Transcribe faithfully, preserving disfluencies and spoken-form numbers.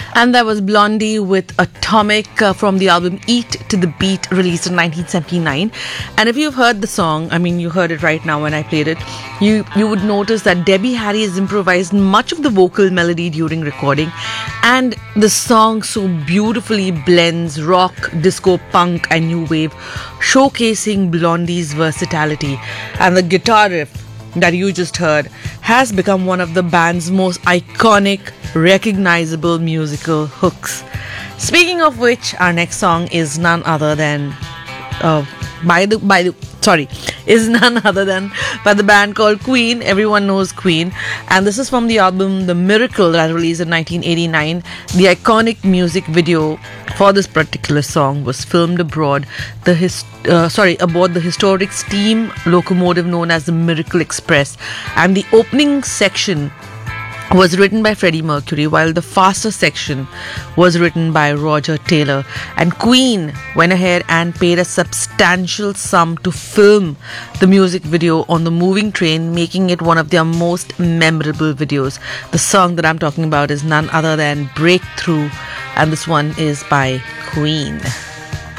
And that was Blondie with Atomic uh, from the album Eat to the Beat, released in nineteen seventy-nine. And if you've heard the song, I mean, you heard it right now when I played it, you, you would notice that Debbie Harry has improvised much of the vocal melody during recording. And the song so beautifully blends rock, disco, punk, and new wave, showcasing Blondie's versatility. And the guitar riff that you just heard has become one of the band's most iconic, recognizable musical hooks. Speaking of which, our next song is none other than uh, by the by the sorry is none other than by the band called Queen. Everyone knows Queen, and this is from the album The Miracle that was released in nineteen eighty-nine. The iconic music video for this particular song was filmed abroad the his uh, sorry aboard the historic steam locomotive known as the Miracle Express, and the opening section was written by Freddie Mercury, while the faster section was written by Roger Taylor. And Queen went ahead and paid a substantial sum to film the music video on the moving train, making it one of their most memorable videos. The song that I'm talking about is none other than Breakthrough, and this one is by Queen.